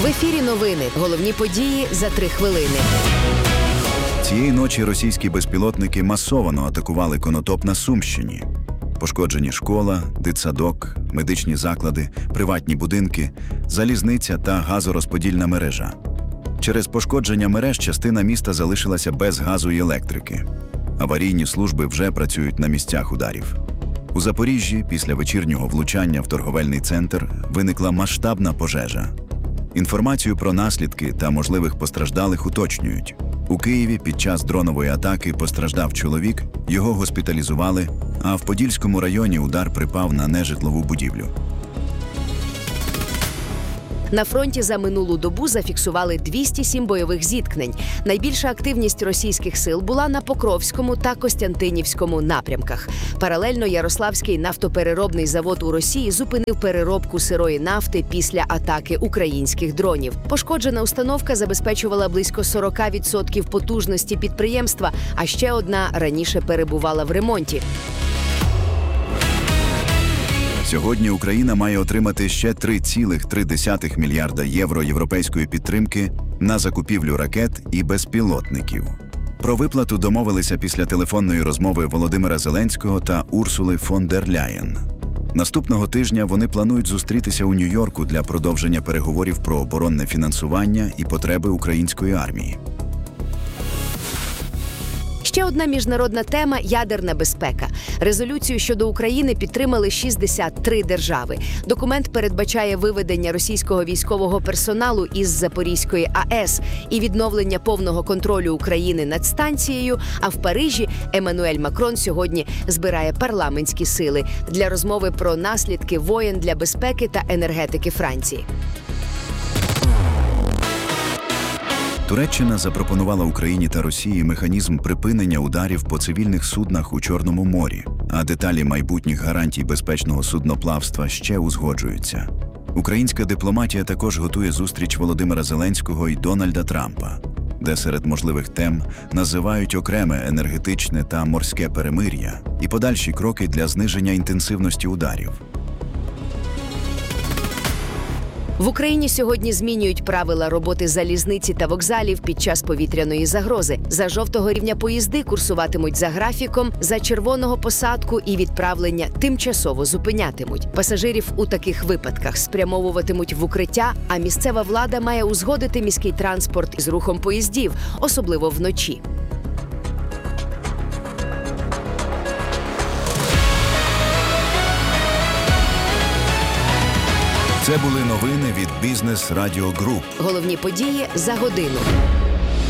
В ефірі новини. Головні події за 3 хвилини. Цієї ночі російські безпілотники масово атакували Конотоп на Сумщині. Пошкоджені школа, дитсадок, медичні заклади, приватні будинки, залізниця та газорозподільна мережа. Через пошкодження мереж частина міста залишилася без газу і електрики. Аварійні служби вже працюють на місцях ударів. У Запоріжжі після вечірнього влучання в торговельний центр виникла масштабна пожежа. Інформацію про наслідки та можливих постраждалих уточнюють. У Києві під час дронової атаки постраждав чоловік, його госпіталізували, а в Подільському районі удар припав на нежитлову будівлю. На фронті за минулу добу зафіксували 207 бойових зіткнень. Найбільша активність російських сил була на Покровському та Костянтинівському напрямках. Паралельно Ярославський нафтопереробний завод у Росії зупинив переробку сирої нафти після атаки українських дронів. Пошкоджена установка забезпечувала близько 40% потужності підприємства, а ще одна раніше перебувала в ремонті. Сьогодні Україна має отримати ще 3,3 мільярда євро європейської підтримки на закупівлю ракет і безпілотників. Про виплату домовилися після телефонної розмови Володимира Зеленського та Урсули фон дер Ляєн. Наступного тижня вони планують зустрітися у Нью-Йорку для продовження переговорів про оборонне фінансування і потреби української армії. Ще одна міжнародна тема – ядерна безпека. Резолюцію щодо України підтримали 63 держави. Документ передбачає виведення російського військового персоналу із Запорізької АЕС і відновлення повного контролю України над станцією, а в Парижі Еммануель Макрон сьогодні збирає парламентські сили для розмови про наслідки воєн для безпеки та енергетики Франції. Туреччина запропонувала Україні та Росії механізм припинення ударів по цивільних суднах у Чорному морі, а деталі майбутніх гарантій безпечного судноплавства ще узгоджуються. Українська дипломатія також готує зустріч Володимира Зеленського і Дональда Трампа, де серед можливих тем називають окреме енергетичне та морське перемир'я і подальші кроки для зниження інтенсивності ударів. В Україні сьогодні змінюють правила роботи залізниці та вокзалів під час повітряної загрози. За жовтого рівня поїзди курсуватимуть за графіком, за червоного посадку і відправлення тимчасово зупинятимуть. Пасажирів у таких випадках спрямовуватимуть в укриття, а місцева влада має узгодити міський транспорт із рухом поїздів, особливо вночі. Це були новини від Бізнес Радіо Груп. Головні події за годину.